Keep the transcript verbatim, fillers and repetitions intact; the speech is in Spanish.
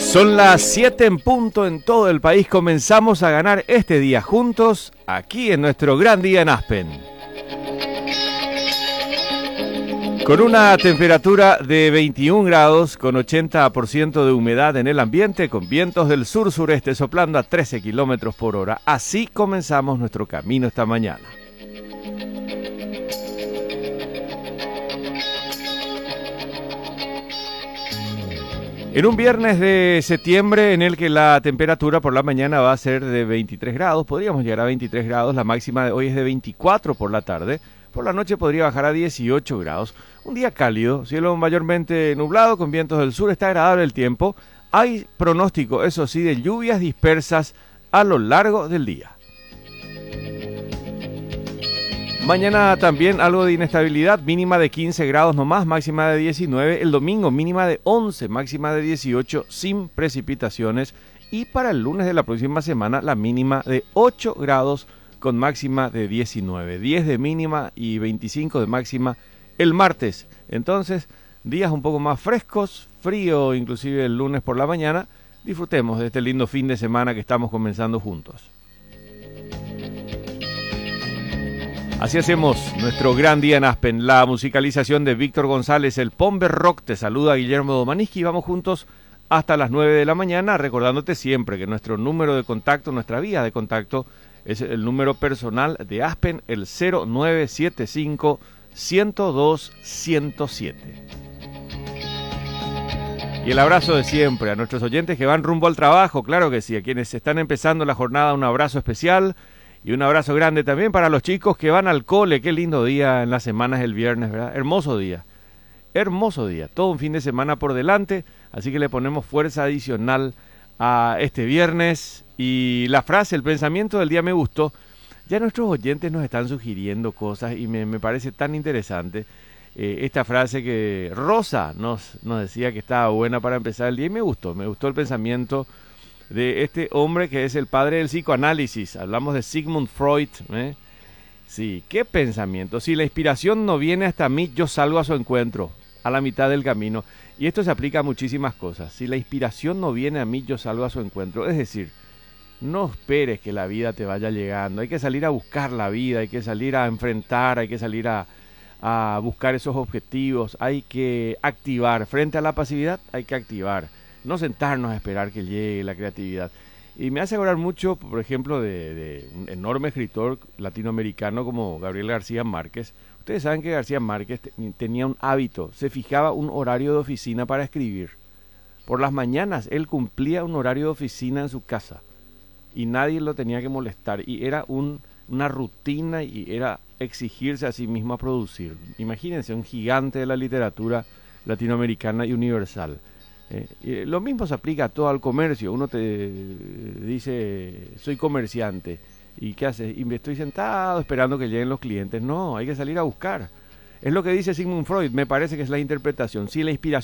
Son las siete en punto en todo el país. Comenzamos a ganar este día juntos, aquí en nuestro gran día en Aspen. Con una temperatura de veintiún grados, con ochenta por ciento de humedad en el ambiente, con vientos del sur-sureste soplando a trece kilómetros por hora. Así comenzamos nuestro camino esta mañana. En un viernes de septiembre en el que la temperatura por la mañana va a ser de veintitrés grados, podríamos llegar a veintitrés grados, la máxima de hoy es de veinticuatro por la tarde, por la noche podría bajar a dieciocho grados. Un día cálido, cielo mayormente nublado con vientos del sur, está agradable el tiempo. Hay pronóstico, eso sí, de lluvias dispersas a lo largo del día. Mañana también algo de inestabilidad, mínima de quince grados nomás, máxima de diecinueve. El domingo mínima de once, máxima de dieciocho, sin precipitaciones. Y para el lunes de la próxima semana la mínima de ocho grados con máxima de diecinueve. diez de mínima y veinticinco de máxima el martes. Entonces, días un poco más frescos, frío inclusive el lunes por la mañana. Disfrutemos de este lindo fin de semana que estamos comenzando juntos. Así hacemos nuestro gran día en Aspen. La musicalización de Víctor González, el Pomber Rock. Te saluda Guillermo Domaniski. Vamos juntos hasta las nueve de la mañana, recordándote siempre que nuestro número de contacto, nuestra vía de contacto, es el número personal de Aspen, el cero nueve siete cinco, uno cero dos, uno cero siete. Y el abrazo de siempre a nuestros oyentes que van rumbo al trabajo, claro que sí, a quienes están empezando la jornada, un abrazo especial. Y un abrazo grande también para los chicos que van al cole. Qué lindo día en las semanas el viernes, ¿verdad? Hermoso día. Hermoso día. Todo un fin de semana por delante. Así que le ponemos fuerza adicional a este viernes. Y la frase, el pensamiento del día me gustó. Ya nuestros oyentes nos están sugiriendo cosas y me, me parece tan interesante. Eh, esta frase que Rosa nos, nos decía que estaba buena para empezar el día y me gustó. Me gustó el pensamiento de este hombre que es el padre del psicoanálisis. Hablamos de Sigmund Freud, ¿eh? Sí, qué pensamiento. Si la inspiración no viene hasta mí, yo salgo a su encuentro, a la mitad del camino. Y esto se aplica a muchísimas cosas. Si la inspiración no viene a mí, yo salgo a su encuentro. Es decir, no esperes que la vida te vaya llegando. Hay que salir a buscar la vida, hay que salir a enfrentar, hay que salir a, a buscar esos objetivos. Hay que activar. Frente a la pasividad, hay que activar. No sentarnos a esperar que llegue la creatividad. Y me hace acordar mucho, por ejemplo, de, de un enorme escritor latinoamericano como Gabriel García Márquez. Ustedes saben que García Márquez te, tenía un hábito, se fijaba un horario de oficina para escribir. Por las mañanas él cumplía un horario de oficina en su casa y nadie lo tenía que molestar. Y era un, una rutina y era exigirse a sí mismo a producir. Imagínense, un gigante de la literatura latinoamericana y universal. Eh, lo mismo se aplica a todo al comercio. Uno te dice, soy comerciante. ¿Y qué haces? Y me estoy sentado esperando que lleguen los clientes. No, hay que salir a buscar. Es lo que dice Sigmund Freud, me parece que es la interpretación. Si la inspiración